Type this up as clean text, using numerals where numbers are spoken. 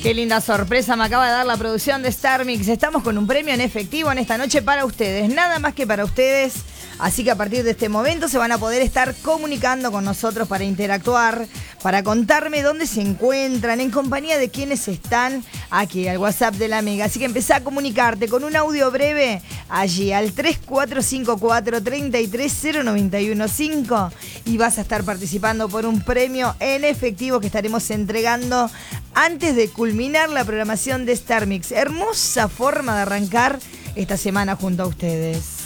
Qué linda sorpresa me acaba de dar la producción de Star Mix. Estamos con un premio en efectivo en esta noche para ustedes, nada más que para ustedes. Así que a partir de este momento se van a poder estar comunicando con nosotros para interactuar, para contarme dónde se encuentran, en compañía de quienes están aquí al WhatsApp de la Mega. Así que empezá a comunicarte con un audio breve allí al 3454-3309115 y vas a estar participando por un premio en efectivo que estaremos entregando antes de culminar la programación de Star Mix. Hermosa forma de arrancar esta semana junto a ustedes.